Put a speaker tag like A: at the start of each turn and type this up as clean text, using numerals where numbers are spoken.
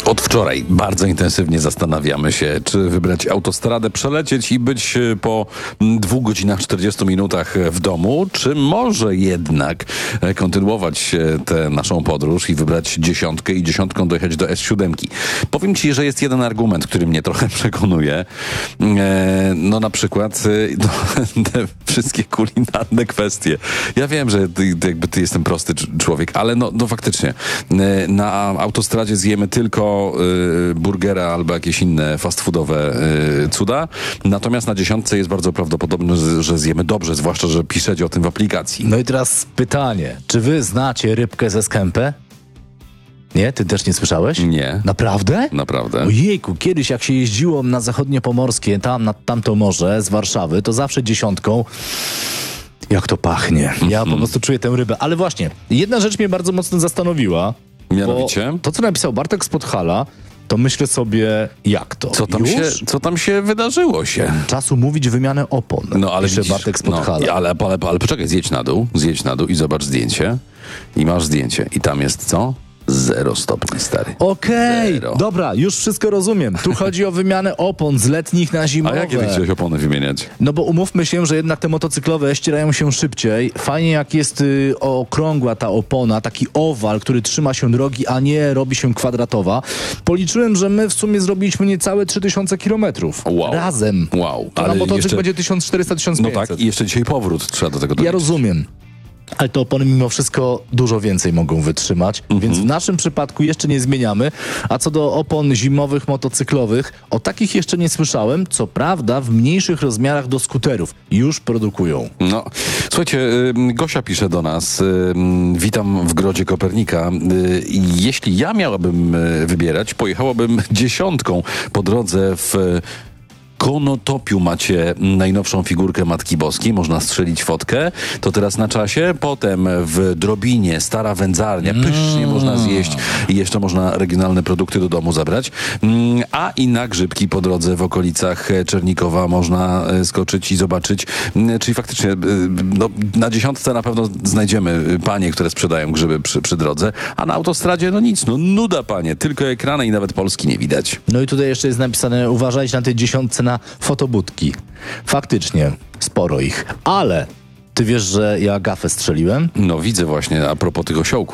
A: Od wczoraj bardzo intensywnie zastanawiamy się, czy wybrać autostradę, przelecieć i być po 2 godzinach 40 minutach w domu, czy może jednak kontynuować tę naszą podróż i wybrać 10 i 10 dojechać do S7. Powiem ci, że jest jeden argument, który mnie trochę przekonuje. No na przykład te wszystkie kulinarne kwestie. Ja wiem, że ty jestem prosty człowiek, ale no faktycznie na autostradzie zjemy tylko burgera albo jakieś inne fast foodowe cuda. Natomiast na 10 jest bardzo prawdopodobne, że zjemy dobrze, zwłaszcza, że piszecie o tym w aplikacji.
B: No i teraz pytanie, czy wy znacie rybkę ze Skępę? Nie? Ty też nie słyszałeś?
A: Nie.
B: Naprawdę?
A: Naprawdę.
B: Ojejku, kiedyś jak się jeździło na zachodnie pomorskie, tam nad tamto morze z Warszawy, to zawsze 10. Jak to pachnie. Ja po prostu czuję tę rybę. Ale właśnie, jedna rzecz mnie bardzo mocno zastanowiła.
A: Mianowicie?
B: Bo to, co napisał Bartek z Podhala, to myślę sobie, jak to?
A: Co tam się wydarzyło się?
B: Czasu mówić wymianę opon.
A: No ale
B: Pisze
A: widzisz,
B: Bartek z Podhala.
A: no, ale poczekaj, zjedź na dół i zobacz zdjęcie. I masz zdjęcie. I tam jest co? 0 stopni, stary.
B: Okej,
A: Zero.
B: dobra, już wszystko rozumiem. Tu chodzi o wymianę opon z letnich na
A: A
B: zimowe.
A: jakie ty chciałeś opony wymieniać?
B: No bo umówmy się, że jednak te motocyklowe ścierają się szybciej. Fajnie jak jest okrągła ta opona, taki owal, który trzyma się drogi, a nie robi się kwadratowa. Policzyłem, że my w sumie zrobiliśmy niecałe 3000 kilometrów.
A: Wow.
B: Razem.
A: Wow.
B: To na motocykl będzie 1400-1500.
A: No tak, i jeszcze dzisiaj powrót trzeba do tego
B: Ja
A: doliczyć.
B: rozumiem. Ale te opony mimo wszystko dużo więcej mogą wytrzymać, więc w naszym przypadku jeszcze nie zmieniamy. A co do opon zimowych, motocyklowych, o takich jeszcze nie słyszałem. Co prawda w mniejszych rozmiarach do skuterów już produkują.
A: No, słuchajcie, Gosia pisze do nas, witam w Grodzie Kopernika. Jeśli ja miałabym wybierać, pojechałabym 10 po drodze w Konotopiu macie najnowszą figurkę Matki Boskiej, można strzelić fotkę, to teraz na czasie. Potem w Drobinie, stara wędzarnia, pysznie można zjeść i jeszcze można regionalne produkty do domu zabrać. A i na Grzybki po drodze w okolicach Czernikowa można skoczyć i zobaczyć. Czyli faktycznie no, na 10 na pewno znajdziemy panie, które sprzedają grzyby przy drodze, a na autostradzie no nic, no nuda panie, tylko ekrany i nawet Polski nie widać.
B: No i tutaj jeszcze jest napisane, uważajcie na tej 10 na fotobudki. Faktycznie, sporo ich. Ale ty wiesz, że ja gafę strzeliłem?
A: No widzę właśnie a propos tych osiołków.